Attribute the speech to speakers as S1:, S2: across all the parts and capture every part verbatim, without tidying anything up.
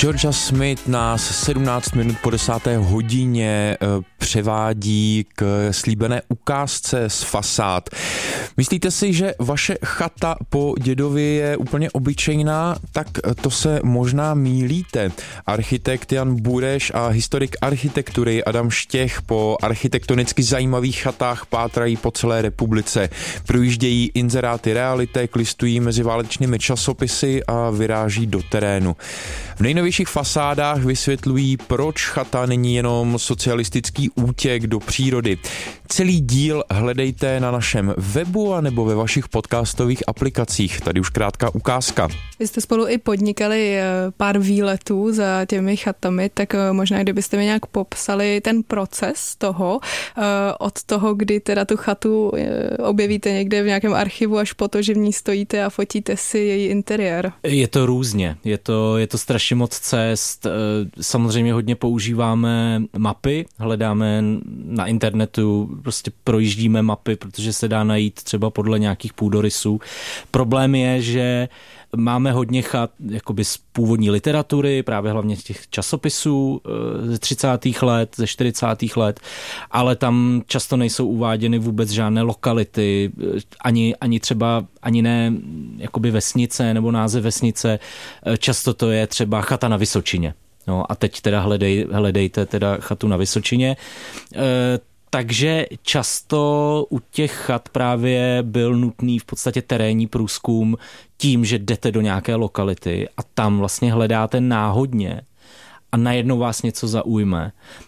S1: Georgia Smith nás sedmnáct minut po desáté hodině převádí k slíbené ukázce z fasád. Myslíte si, že vaše chata po dědovi je úplně obyčejná? Tak to se možná mýlíte. Architekt Jan Bureš a historik architektury Adam Štěch po architektonicky zajímavých chatách pátrají po celé republice. Projíždějí inzeráty realitek, listují mezi válečnými časopisy a vyráží do terénu. V nejnovějších fasádách vysvětlují, proč chata není jenom socialistický útěk do přírody. Celý díl hledejte na našem webu a nebo ve vašich podcastových aplikacích. Tady už krátká ukázka.
S2: Vy jste spolu i podnikali pár výletů za těmi chatami, tak možná kdybyste mi nějak popsali ten proces toho, od toho, kdy teda tu chatu objevíte někde v nějakém archivu, až po to, že v ní stojíte a fotíte si její interiér.
S3: Je to různě, je to, je to strašně moc cest. Samozřejmě hodně používáme mapy, hledáme na internetu, prostě projíždíme mapy, protože se dá najít třeba podle nějakých půdorysů. Problém je, že máme hodně chat jakoby z původní literatury, právě hlavně těch časopisů ze třicátých let, ze čtyřicátých let, ale tam často nejsou uváděny vůbec žádné lokality, ani, ani třeba, ani ne jakoby vesnice nebo název vesnice, často to je třeba chata na Vysočině. No a teď teda hledej, hledejte teda chatu na Vysočině. E, takže často u těch chat právě byl nutný v podstatě terénní průzkum tím, že jdete do nějaké lokality a tam vlastně hledáte náhodně a najednou vás něco zaujme.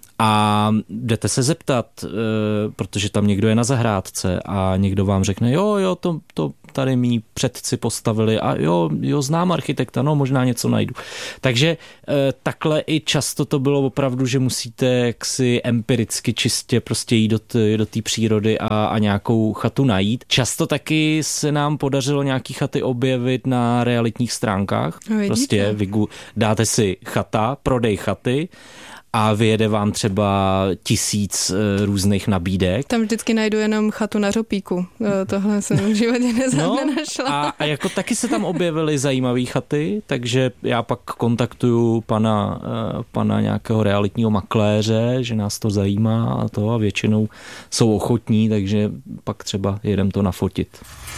S3: A jdete se zeptat, protože tam někdo je na zahrádce a někdo vám řekne, jo, jo, to, to tady mý předci postavili a jo, jo, znám architekta, no možná něco najdu. Takže takhle i často to bylo opravdu, že musíte jaksi empiricky čistě prostě jít do té do té přírody a, a nějakou chatu najít. Často taky se nám podařilo nějaký chaty objevit na realitních stránkách.
S2: No,
S3: prostě vy dáte si chata, prodej chaty, a vyjede vám třeba tisíc e, různých nabídek.
S2: Tam vždycky najdu jenom chatu na Řopíku. Tohle jsem v životě neza, no, nenašla.
S3: A, a jako taky se tam objevily zajímavé chaty, takže já pak kontaktuju pana, e, pana nějakého realitního makléře, že nás to zajímá a to a většinou jsou ochotní, takže pak třeba jedem to nafotit.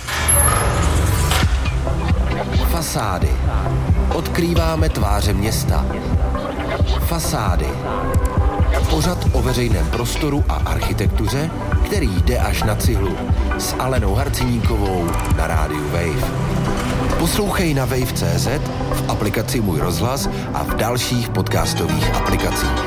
S4: Fasády. Odkrýváme tváře města. Fasády. Pořad o veřejném prostoru a architektuře, který jde až na cihlu. S Alenou Harciníkovou na rádiu Wave. Poslouchej na wave tečka cé zet, v aplikaci Můj rozhlas a v dalších podcastových aplikacích.